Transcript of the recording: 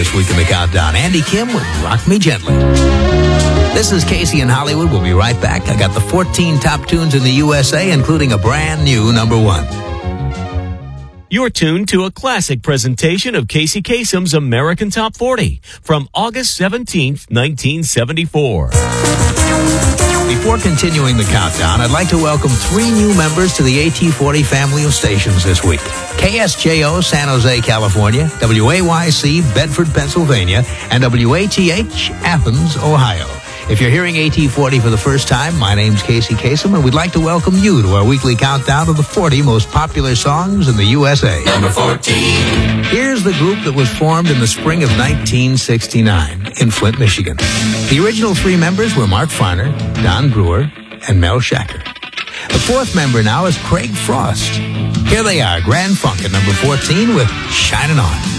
This week in the countdown, Andy Kim with Rock Me Gently. This is Casey in Hollywood. We'll be right back. I got the 14 top tunes in the USA, including a brand new number one. You're tuned to a classic presentation of Casey Kasem's American Top 40 from August 17th, 1974. Before continuing the countdown, I'd like to welcome 3 new members to the AT40 family of stations this week. KSJO, San Jose, California, WAYC, Bedford, Pennsylvania, and WATH, Athens, Ohio. If you're hearing AT40 for the first time, my name's Casey Kasem, and we'd like to welcome you to our weekly countdown of the 40 most popular songs in the USA. Number 14. Here's the group that was formed in the spring of 1969 in Flint, Michigan. The original 3 members were Mark Farner, Don Brewer, and Mel Shacker. The 4th member now is Craig Frost. Here they are, Grand Funk at number 14 with Shining On.